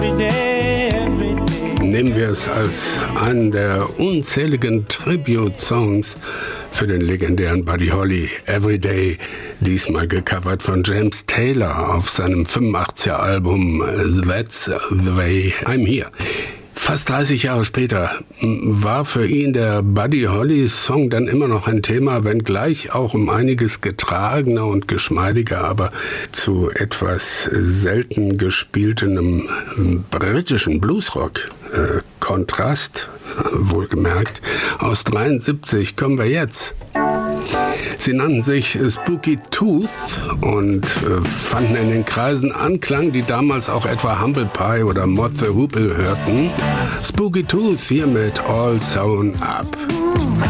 Nehmen wir es als einen der unzähligen Tribute-Songs für den legendären Buddy Holly, Everyday, diesmal gecovert von James Taylor auf seinem 85er-Album That's the Way I'm Here. Fast 30 Jahre später war für ihn der Buddy Holly Song dann immer noch ein Thema, wenngleich auch um einiges getragener und geschmeidiger, aber zu etwas selten gespieltem britischen Bluesrock. Kontrast, wohlgemerkt. Aus 73 kommen wir jetzt. Sie nannten sich Spooky Tooth und fanden in den Kreisen Anklang, die damals auch etwa Humble Pie oder Moth the Hoople hörten. Spooky Tooth hier mit All Sewn Up.